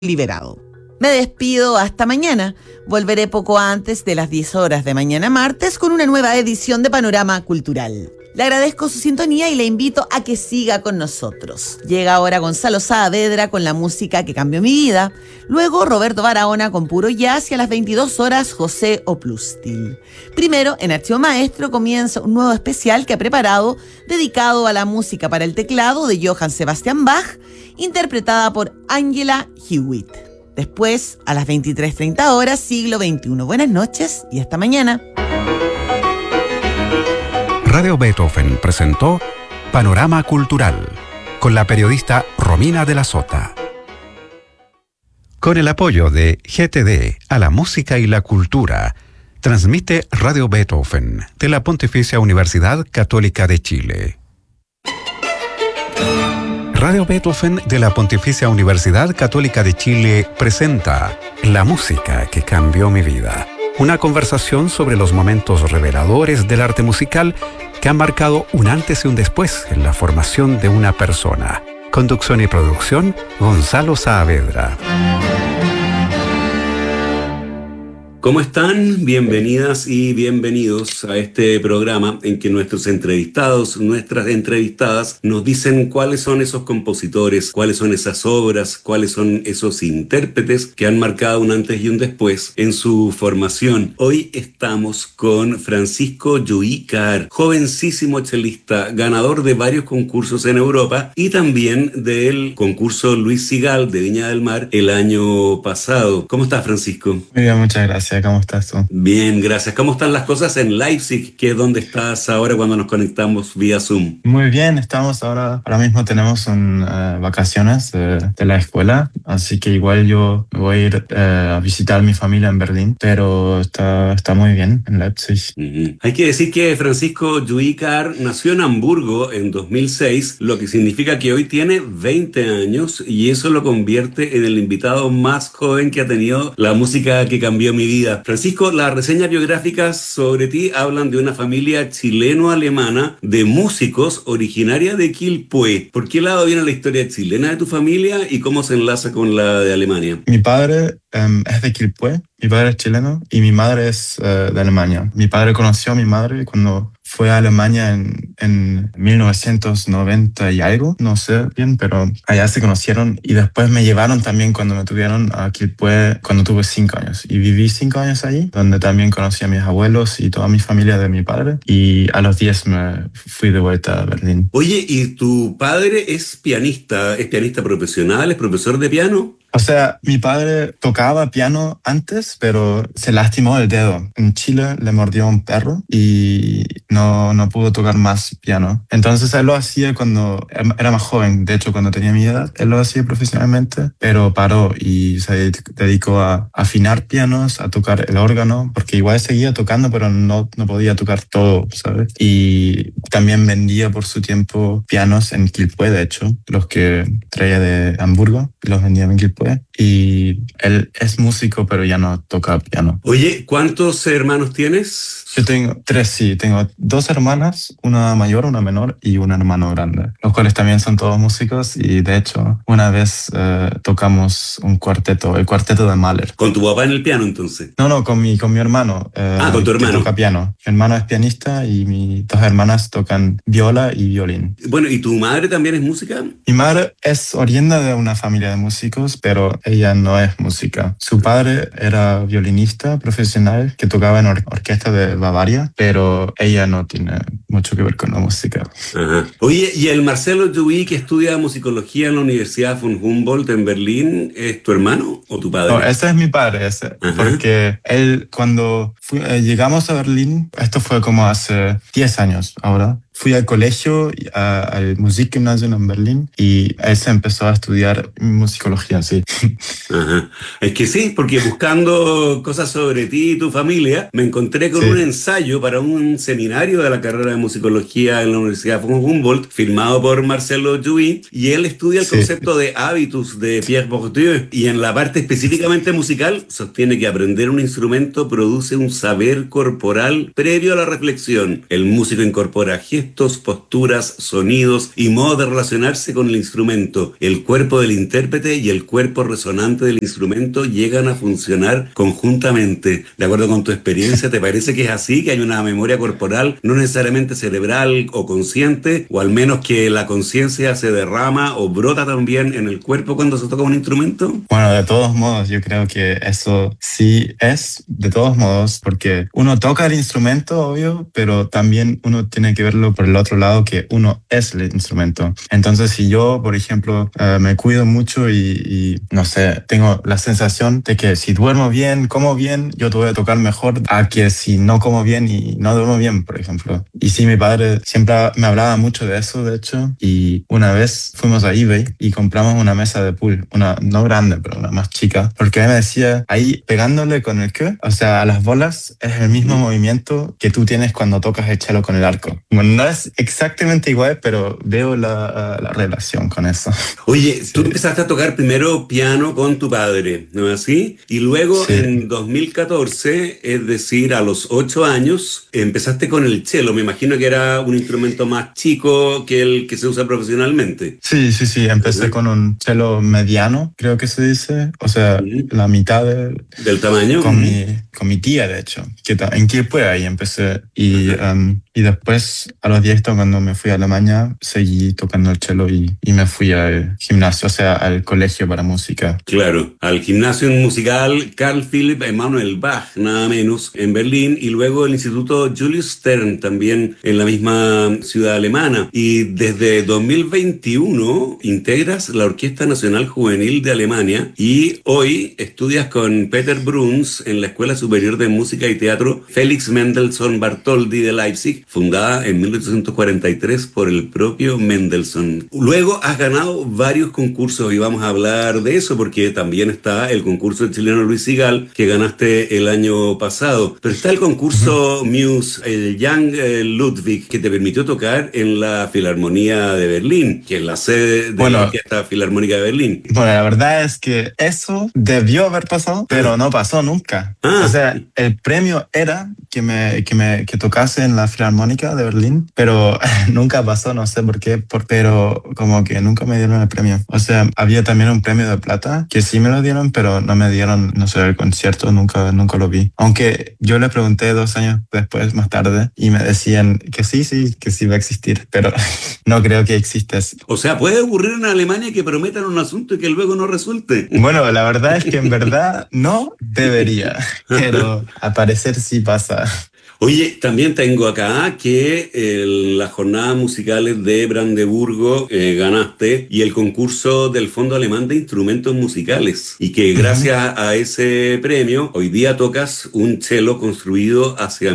liberado. Me despido hasta mañana. Volveré poco antes de las 10 horas de mañana martes con una nueva edición de Panorama Cultural. Le agradezco su sintonía y le invito a que siga con nosotros. Llega ahora Gonzalo Saavedra con la música que cambió mi vida. Luego Roberto Barahona con puro jazz y a las 22 horas José Oplustil. Primero, en Archivo Maestro comienza un nuevo especial que ha preparado dedicado a la música para el teclado de Johann Sebastian Bach, interpretada por Angela Hewitt. Después, a las 23:30 horas, siglo XXI. Buenas noches y hasta mañana. Radio Beethoven presentó Panorama Cultural con la periodista Romina de la Sota. Con el apoyo de GTD a la música y la cultura, transmite Radio Beethoven de la Pontificia Universidad Católica de Chile. Radio Beethoven de la Pontificia Universidad Católica de Chile presenta La música que cambió mi vida. Una conversación sobre los momentos reveladores del arte musical que han marcado un antes y un después en la formación de una persona. Conducción y producción, Gonzalo Saavedra. ¿Cómo están? Bienvenidas y bienvenidos a este programa en que nuestros entrevistados, nuestras entrevistadas nos dicen cuáles son esos compositores, cuáles son esas obras, cuáles son esos intérpretes que han marcado un antes y un después en su formación. Hoy estamos con Francisco Lluïcar, jovencísimo chelista, ganador de varios concursos en Europa y también del concurso Luis Sigal de Viña del Mar el año pasado. ¿Cómo estás, Francisco? Muy bien, muchas gracias. ¿Cómo estás tú? Bien, gracias. ¿Cómo están las cosas en Leipzig, que es donde estás ahora cuando nos conectamos vía Zoom? Muy bien, estamos ahora mismo tenemos vacaciones de la escuela, así que igual yo voy a ir a visitar a mi familia en Berlín, pero está muy bien en Leipzig. Uh-huh. Hay que decir que Francisco Lluïcar nació en Hamburgo en 2006, lo que significa que hoy tiene 20 años y eso lo convierte en el invitado más joven que ha tenido la música que cambió mi vida. Francisco, las reseñas biográficas sobre ti hablan de una familia chileno-alemana de músicos originaria de Quilpué. ¿Por qué lado viene la historia chilena de tu familia y cómo se enlaza con la de Alemania? Mi padre es de Quilpué, mi padre es chileno y mi madre es de Alemania. Mi padre conoció a mi madre cuando fue a Alemania en 1990 y algo, no sé bien, pero allá se conocieron y después me llevaron también cuando me tuvieron a Quilpué cuando tuve 5 años y viví 5 años allí, donde también conocí a mis abuelos y toda mi familia de mi padre y a los 10 me fui de vuelta a Berlín. Oye, ¿y tu padre es pianista profesional, es profesor de piano? O sea, mi padre tocaba piano antes, pero se lastimó el dedo. En Chile le mordió un perro y no pudo tocar más piano. Entonces él lo hacía cuando era más joven. De hecho, cuando tenía mi edad, él lo hacía profesionalmente, pero paró y se dedicó a afinar pianos, a tocar el órgano, porque igual seguía tocando, pero no podía tocar todo, ¿sabes? Y también vendía por su tiempo pianos en Quilpué, de hecho, los que traía de Hamburgo, los vendía en Quilpué. Y él es músico, pero ya no toca piano. Oye, ¿cuántos hermanos tienes? Yo tengo 3, sí. Tengo 2 hermanas, una mayor, una menor y un hermano grande, los cuales también son todos músicos y de hecho una vez tocamos un cuarteto, el cuarteto de Mahler. ¿Con tu papá en el piano entonces? No, con mi hermano. Con tu hermano. Que toca piano. Mi hermano es pianista y mis 2 hermanas tocan viola y violín. Bueno, ¿y tu madre también es música? Mi madre es oriunda de una familia de músicos, pero ella no es música. Su padre era violinista profesional que tocaba en orquesta de Bavaria, pero ella no tiene mucho que ver con la música. Ajá. Oye, ¿y el Marcelo Lluïcar, que estudia musicología en la Universidad von Humboldt en Berlín, es tu hermano o tu padre? No, ese es mi padre, porque él cuando llegamos a Berlín, esto fue como hace 10 años ahora, fui al colegio, al Musikgymnasium en Berlín, y él se empezó a estudiar musicología, sí. Ajá. Es que sí, porque buscando cosas sobre ti y tu familia, me encontré con un ensayo para un seminario de la carrera de musicología en la Universidad von Humboldt, firmado por Marcelo Lluïcar, y él estudia el concepto de hábitus de Pierre Bourdieu, y en la parte específicamente musical, sostiene que aprender un instrumento produce un saber corporal previo a la reflexión. El músico incorpora gestos, posturas, sonidos y modos de relacionarse con el instrumento, el cuerpo del intérprete y el cuerpo resonante partes del instrumento llegan a funcionar conjuntamente. De acuerdo con tu experiencia, ¿te parece que es así? ¿Que hay una memoria corporal, no necesariamente cerebral o consciente, o al menos que la conciencia se derrama o brota también en el cuerpo cuando se toca un instrumento? Bueno, de todos modos, yo creo que eso sí es, de todos modos, porque uno toca el instrumento, obvio, pero también uno tiene que verlo por el otro lado, que uno es el instrumento. Entonces, si yo, por ejemplo, me cuido mucho y, no sé, tengo la sensación de que si duermo bien, como bien, yo te voy a tocar mejor a que si no como bien y no duermo bien, por ejemplo. Y sí, mi padre siempre me hablaba mucho de eso, de hecho, y una vez fuimos a eBay y compramos una mesa de pool, una no grande, pero una más chica, porque él me decía, ahí pegándole con el qué, o sea, a las bolas es el mismo movimiento que tú tienes cuando tocas el cello con el arco. Bueno, no es exactamente igual, pero veo la relación con eso. Oye, Sí. tú empezaste a tocar primero piano con tu padre, ¿no es así? Y luego Sí. en 2014, es decir, a los 8 años, empezaste con el cello. Me imagino que era un instrumento más chico que el que se usa profesionalmente. Sí, sí, sí, empecé Ujú. con un cello mediano, creo que se dice, o sea, Ujú. la mitad de, ¿Del tamaño? con Ujú. mi tía, de hecho, en Quilpué ahí empecé. Ajá. Y después, a los 10, cuando me fui a Alemania, seguí tocando el cello y me fui al gimnasio, o sea, al colegio para música. Claro, al gimnasio musical Carl Philipp Emanuel Bach, nada menos, en Berlín, y luego el Instituto Julius Stern, también en la misma ciudad alemana. Y desde 2021 integras la Orquesta Nacional Juvenil de Alemania y hoy estudias con Peter Bruns en la Escuela Superior de Música y Teatro Felix Mendelssohn Bartholdy de Leipzig, fundada en 1843 por el propio Mendelssohn. Luego has ganado varios concursos y vamos a hablar de eso porque también está el concurso del chileno Luis Sigal que ganaste el año pasado. Pero está el concurso Muse, el Young Ludwig, que te permitió tocar en la Filarmonía de Berlín, que es la sede de la Bueno, Orquesta Filarmónica de Berlín. Bueno, la verdad es que eso debió haber pasado, pero Ah, no pasó nunca. O ah, sea, el premio era que tocase en la Filarmónica de Berlín, pero nunca pasó, no sé por qué, pero como que nunca me dieron el premio. O sea, había también un premio de plata que sí me lo dieron, pero no me dieron, no sé, el concierto, nunca lo vi. Aunque yo le pregunté 2 años después, más tarde, y me decían que sí va a existir, pero no creo que exista. o sea, puede ocurrir en Alemania que prometan un asunto y que luego no resulte. Bueno, la verdad es que en verdad no debería, pero al parecer sí pasa. Oye, también tengo acá que las jornadas musicales de Brandeburgo ganaste y el concurso del Fondo Alemán de Instrumentos Musicales y que Ujú. gracias a ese premio hoy día tocas un cello construido hacia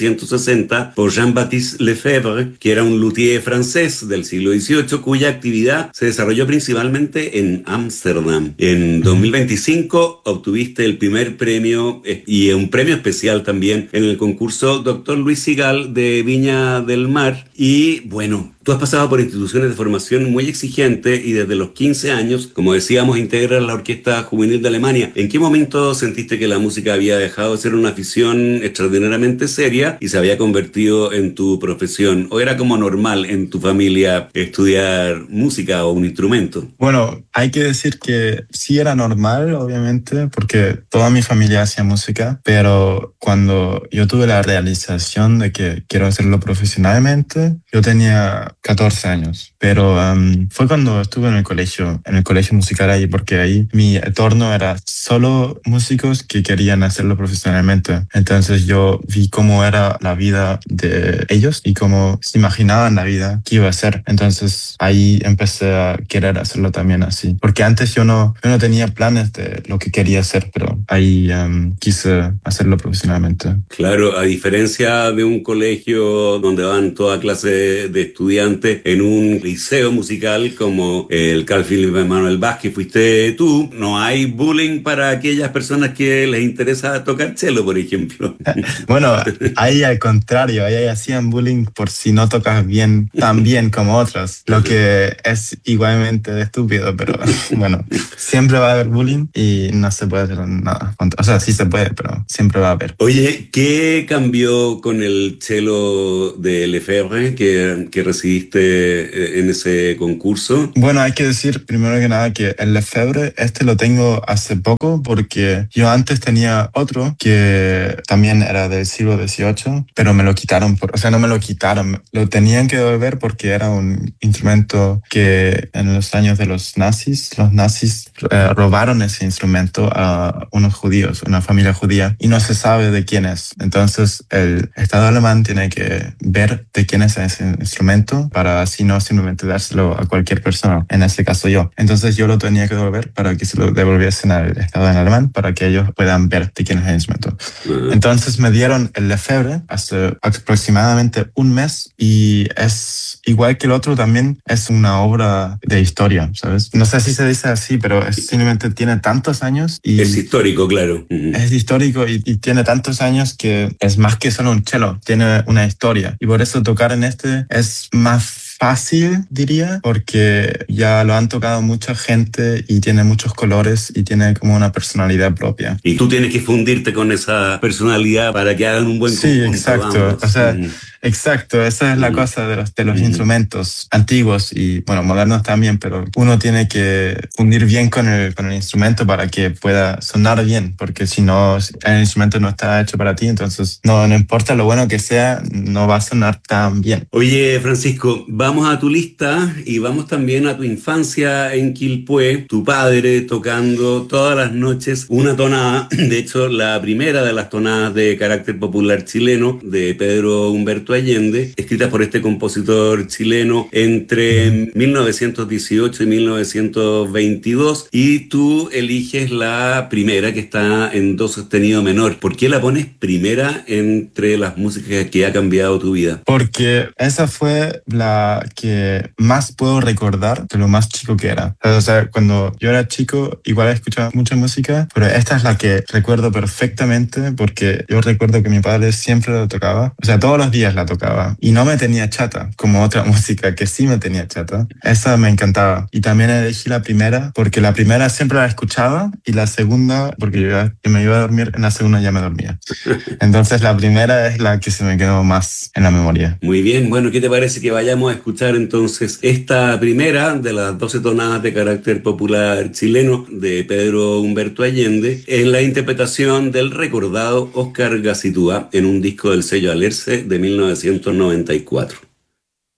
1760 por Jean-Baptiste Lefebvre, que era un luthier francés del siglo XVIII cuya actividad se desarrolló principalmente en Ámsterdam. En Ujú. 2025 obtuviste el primer premio y un premio especial también en el concurso Doctor Luis Sigal de Viña del Mar. Y bueno, tú has pasado por instituciones de formación muy exigentes y desde los 15 años, como decíamos, integras la Orquesta Juvenil de Alemania. ¿En qué momento sentiste que la música había dejado de ser una afición extraordinariamente seria y se había convertido en tu profesión? ¿O era como normal en tu familia estudiar música o un instrumento? Bueno, hay que decir que sí era normal, obviamente, porque toda mi familia hacía música, pero cuando yo tuve la realización de que quiero hacerlo profesionalmente, yo tenía 14 años, pero fue cuando estuve en el colegio musical ahí, porque ahí mi entorno era solo músicos que querían hacerlo profesionalmente. Entonces yo vi cómo era la vida de ellos y cómo se imaginaban la vida que iba a ser. Entonces ahí empecé a querer hacerlo también así, porque antes yo no tenía planes de lo que quería hacer, pero ahí quise hacerlo profesionalmente. Claro, a diferencia de un colegio donde van toda clase de estudiantes, en un liceo musical como el Carl Philipp Emanuel Bach, que fuiste tú, no hay bullying para aquellas personas que les interesa tocar cello, por ejemplo. Bueno, ahí al contrario, ahí hacían bullying por si no tocas bien, tan bien como otros, lo que es igualmente estúpido, pero bueno, siempre va a haber bullying y no se puede hacer nada. O sea, sí se puede, pero siempre va a haber. Oye, ¿qué cambió con el cello de Lefebvre que recibiste recibiste en ese concurso? Bueno, hay que decir primero que nada que el Lefebvre, lo tengo hace poco porque yo antes tenía otro que también era del siglo XVIII, pero me lo quitaron, o sea, no me lo quitaron, lo tenían que devolver porque era un instrumento que en los años de los nazis robaron ese instrumento a unos judíos, una familia judía, y no se sabe de quién es. Entonces el Estado alemán tiene que ver de quién es ese instrumento para así no simplemente dárselo a cualquier persona, en este caso yo. Entonces yo lo tenía que devolver para que se lo devolviesen al Estado alemán para que ellos puedan ver de quién es el instrumento. Entonces me dieron el Lefebvre hace aproximadamente un mes y es igual que el otro, también es una obra de historia, ¿sabes? No sé si se dice así, pero simplemente tiene tantos años y... Es histórico, claro. Es histórico y tiene tantos años que es más que solo un cello, tiene una historia. Y por eso tocar en es más fácil, diría, porque ya lo han tocado mucha gente y tiene muchos colores y tiene como una personalidad propia. Y tú tienes que fundirte con esa personalidad para que hagan un buen conjunto. Sí, exacto. Ambos. O sea, exacto. Esa es la cosa de los instrumentos antiguos y, bueno, modernos también, pero uno tiene que fundir bien con el instrumento para que pueda sonar bien, porque si no, el instrumento no está hecho para ti, entonces no importa lo bueno que sea, no va a sonar tan bien. Oye, Francisco, vamos a tu lista y vamos también a tu infancia en Quilpué, tu padre tocando todas las noches una tonada, de hecho la primera de las tonadas de carácter popular chileno de Pedro Humberto Allende, escrita por este compositor chileno entre 1918 y 1922, y tú eliges la primera que está en do sostenido menor. ¿Por qué la pones primera entre las músicas que ha cambiado tu vida? Porque esa fue la que más puedo recordar de lo más chico que era. O sea, cuando yo era chico igual escuchaba mucha música, pero esta es la que recuerdo perfectamente porque yo recuerdo que mi padre siempre la tocaba, o sea, todos los días la tocaba y no me tenía chata como otra música que sí me tenía chata. Esa me encantaba y también elegí la primera porque la primera siempre la escuchaba y la segunda, porque yo me iba a dormir, en la segunda ya me dormía. Entonces la primera es la que se me quedó más en la memoria. Muy bien, bueno, ¿qué te parece que vayamos a escuchar entonces esta primera de las 12 tonadas de carácter popular chileno de Pedro Humberto Allende en la interpretación del recordado Oscar Gacitúa en un disco del sello Alerce de 1994?